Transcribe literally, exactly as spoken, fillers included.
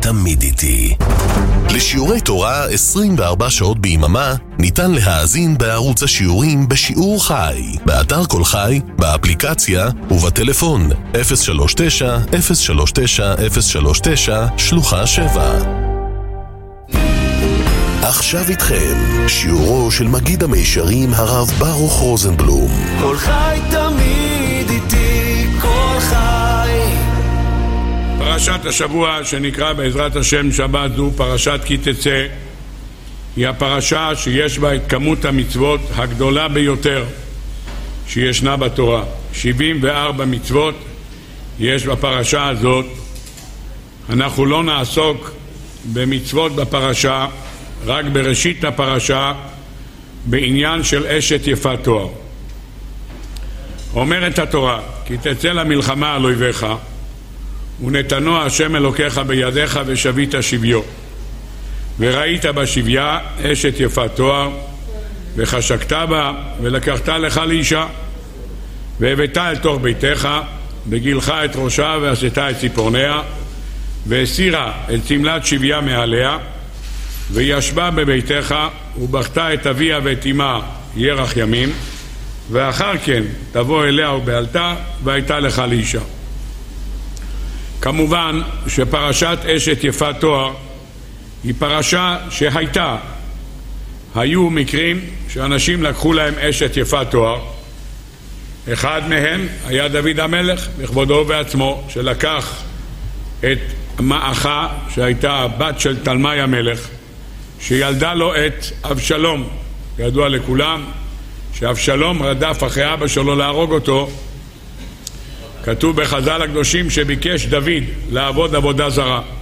תמיד איתי. לשיעורי תורה עשרים וארבע שעות ביממה ניתן להאזין בערוץ השיעורים בשיעור חי, באתר כל חי, באפליקציה ובטלפון אפס שלוש תשע אפס שלוש תשע אפס שלוש תשע שלוחה שבע. עכשיו איתכם שיעורו של מגיד המישרים הרב ברוך רוזנבלום. כל חי תמיד איתי, כל חי. פרשת השבוע שנקרא בעזרת השם שבת זו פרשת כי תצא, היא הפרשה שיש בה את כמות המצוות הגדולה ביותר שישנה בתורה. שבעים וארבע מצוות יש בפרשה הזאת. אנחנו לא נעסוק במצוות בפרשה, רק בראשית הפרשה, בעניין של אשת יפת תואר. אומרת התורה, כי תצא למלחמה על אויביך, ונתנו השם אלוקיך בידיך ושבית שביו. וראית בשביה אשת יפת תואר, וחשקת בה, ולקחת לך לאישה. והבאת אל תוך ביתך, וגילך את ראשה, ועשית את ציפורניה, והסירה את סמלת שביה מעליה, וישבה בביתך, ובכתה את אביה ואת אמה ירח ימים, ואחר כן תבוא אליה ובעלתה, והייתה לך לאישה. כמובן שפרשת אשת יפת תואר היא פרשה שהייתה. היו מקרים שאנשים לקחו להם אשת יפת תואר. אחד מהם היה דוד המלך בכבודו בעצמו, שלקח את מעכה שהייתה הבת של תלמי המלך, שילדה לו את אבשלום. ידוע לכולם שאבשלום רדף אחרי אבא שלו להרוג אותו. כתוב בחז"ל הקדושים שביקש דוד לעבוד עבודה זרה,